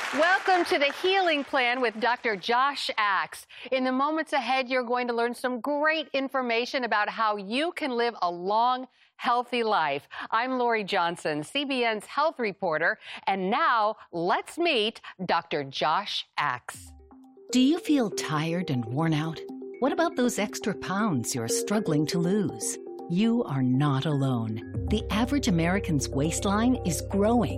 Welcome to the Healing Plan with Dr. Josh Axe. In the moments ahead, you're going to learn some great information about how you can live a long, healthy life. I'm Lori Johnson, CBN's health reporter, and now let's meet Dr. Josh Axe. Do you feel tired and worn out? What about those extra pounds you're struggling to lose? You are not alone. The average American's waistline is growing.